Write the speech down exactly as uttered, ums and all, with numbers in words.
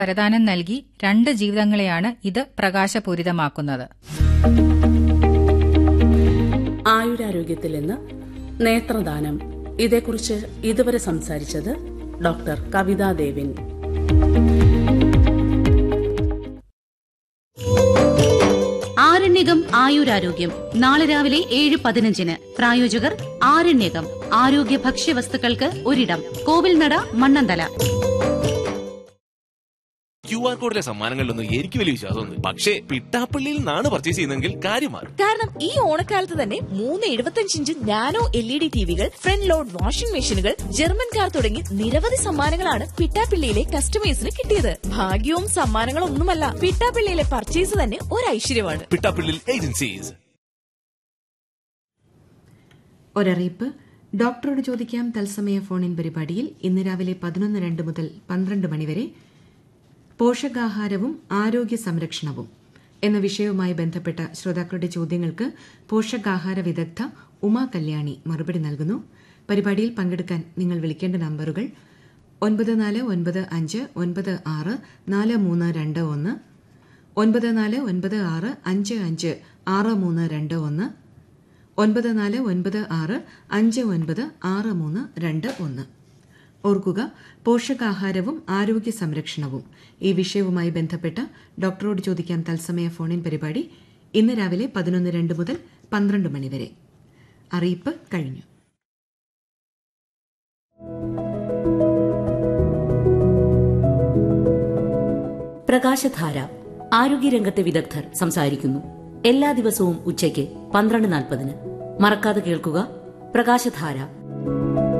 വരദാനം നൽകി രണ്ട് ജീവിതങ്ങളെയാണ് ഇത് പ്രകാശപൂരിതമാക്കുന്നത്. ആയുരാരോഗ്യത്തിൽ നിന്ന് നേത്രദാനം, ഇതേക്കുറിച്ച് ഇതുവരെ സംസാരിച്ചത് ഡോക്ടർ കവിതാ ദേവിൻ. ആരണ്യകം ആയുരാരോഗ്യം നാളെ രാവിലെ ഏഴ് പതിനഞ്ചിന്. പ്രായോജകർ ആരണ്യകം ആരോഗ്യ ഭക്ഷ്യവസ്തുക്കൾക്ക് ഒരിടം, കോവിൽനട, മണ്ണന്തല. ക്യു ആർ കോഡിലെ സമ്മാനങ്ങളിലൊന്നും എനിക്ക് വലിയ വിശ്വാസമൊന്നും, പക്ഷേ പിട്ടാപ്പള്ളിയിൽ നിന്നാണ് പർച്ചേസ് ചെയ്യുന്നതെങ്കിൽ കാര്യം മാറും. കാരണം ഈ ഓണക്കാലത്ത് തന്നെ മൂന്ന് എഴുപത്തിയഞ്ച് inch nano L E D ടിവികൾ, front load washing മെഷീനുകൾ, ജർമ്മൻ കാർ തുടങ്ങി നിരവധി സമ്മാനങ്ങളാണ് പിട്ടാപ്പള്ളിയിലെ കസ്റ്റമേഴ്സിന് കിട്ടിയത്. ഭാഗ്യവും സമ്മാനങ്ങളൊന്നുമല്ല, പിട്ടാപ്പള്ളിയിലെ പർച്ചേസ് തന്നെ ഒരു ഐശ്വര്യമാണ്. പിട്ടാപ്പള്ളി ഏജൻസീസ്. ഒരറിയിപ്പ്. ഡോക്ടറോട് ചോദിക്കാം തത്സമയ ഫോണിൻ പരിപാടിയിൽ ഇന്ന് രാവിലെ പതിനൊന്ന് രണ്ട് മുതൽ പന്ത്രണ്ട് മണിവരെ പോഷകാഹാരവും ആരോഗ്യ സംരക്ഷണവും എന്ന വിഷയവുമായി ബന്ധപ്പെട്ട ശ്രോതാക്കളുടെ ചോദ്യങ്ങൾക്ക് പോഷകാഹാര വിദഗ്ധ ഉമാ കല്യാണി മറുപടി നൽകുന്നു. പരിപാടിയിൽ പങ്കെടുക്കാൻ നിങ്ങൾ വിളിക്കേണ്ട നമ്പറുകൾ ഒൻപത് നാല് ഒൻപത് അഞ്ച് ഒൻപത് ആറ് നാല് മൂന്ന് രണ്ട് ഒന്ന്, ഒൻപത് നാല് ഒൻപത് ആറ് അഞ്ച് അഞ്ച് ആറ് മൂന്ന് രണ്ട് ഒന്ന്, ഒൻപത് നാല് ഒൻപത് ആറ് അഞ്ച് ഒൻപത് ആറ് മൂന്ന് രണ്ട് ഒന്ന്. ഓർക്കുക, പോഷകാഹാരവും ആരോഗ്യ സംരക്ഷണവും ഈ വിഷയവുമായി ബന്ധപ്പെട്ട ഡോക്ടറോട് ചോദിക്കാൻ തത്സമയ ഫോണിൻ പരിപാടി ഇന്ന് രാവിലെ പതിനൊന്ന് രണ്ട് മുതൽ പന്ത്രണ്ട് മണിവരെ. അറിയിപ്പ് കഴിഞ്ഞു. പ്രകാശധാര, ആരോഗ്യരംഗത്തെ വിദഗ്ധർ സംസാരിക്കുന്നു. എല്ലാ ദിവസവും ഉച്ചയ്ക്ക് പന്ത്രണ്ട് നാൽപ്പതിന്. മറക്കാതെ കേൾക്കുക പ്രകാശധാര.